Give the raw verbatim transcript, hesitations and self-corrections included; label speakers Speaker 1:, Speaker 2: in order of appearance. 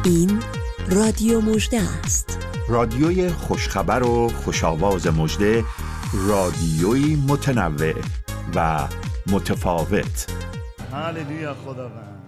Speaker 1: این رادیو مژده است.
Speaker 2: رادیوی خوشخبر و خوشاواز مژده، رادیوی متنوع و متفاوت.
Speaker 3: هللویا خداوند.